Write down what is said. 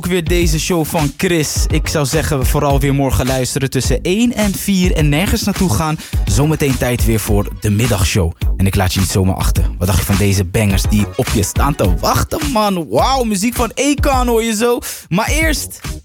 Ook weer deze show van Chris. Ik zou zeggen, vooral weer morgen luisteren tussen 1 en 4 en nergens naartoe gaan. Zometeen tijd weer voor de middagshow. En ik laat je niet zomaar achter. Wat dacht je van deze bangers die op je staan te wachten, man? Wauw, muziek van Akon hoor je zo. Maar eerst